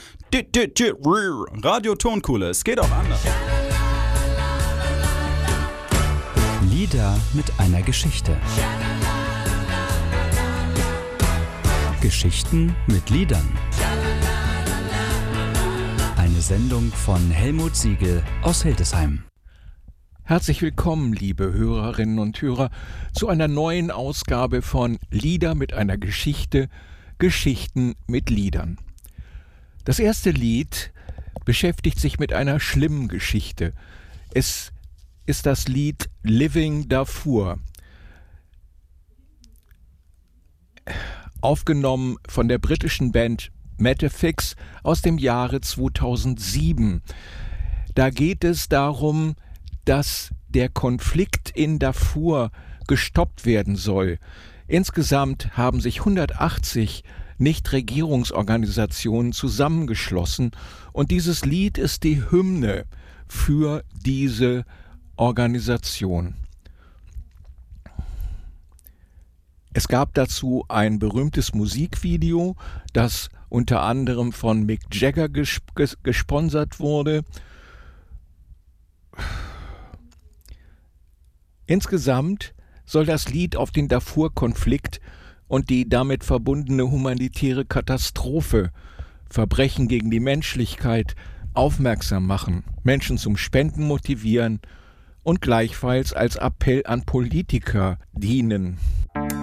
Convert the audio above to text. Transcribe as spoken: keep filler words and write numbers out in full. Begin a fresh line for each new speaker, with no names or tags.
Radio Tonkuhle, es geht auch anders.
Lieder mit einer Geschichte. Geschichten mit Liedern. Eine Sendung von Helmut Siegel aus Hildesheim.
Herzlich willkommen, liebe Hörerinnen und Hörer, zu einer neuen Ausgabe von Lieder mit einer Geschichte, Geschichten mit Liedern. Das erste Lied beschäftigt sich mit einer schlimmen Geschichte. Es ist das Lied Living Darfur, aufgenommen von der britischen Band Metafix aus dem Jahre zweitausendsieben. Da geht es darum, dass der Konflikt in Darfur gestoppt werden soll. Insgesamt haben sich hundertachtzig Nichtregierungsorganisationen zusammengeschlossen und dieses Lied ist die Hymne für diese Organisation. Es gab dazu ein berühmtes Musikvideo, das unter anderem von Mick Jagger gesp- ges- gesponsert wurde. Insgesamt soll das Lied auf den Darfur-Konflikt und die damit verbundene humanitäre Katastrophe, Verbrechen gegen die Menschlichkeit, aufmerksam machen, Menschen zum Spenden motivieren und gleichfalls als Appell an Politiker dienen.